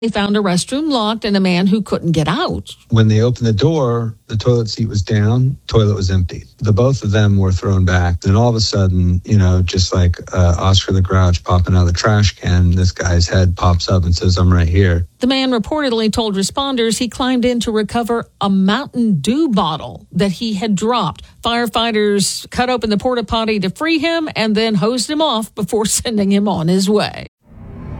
They found a restroom locked and a man who couldn't get out. When they opened the door, the toilet seat was down, toilet was empty. The both of them were thrown back. Then all of a sudden, just like Oscar the Grouch popping out of the trash can, this guy's head pops up and says, "I'm right here." The man reportedly told responders he climbed in to recover a Mountain Dew bottle that he had dropped. Firefighters cut open the porta potty to free him and then hosed him off before sending him on his way.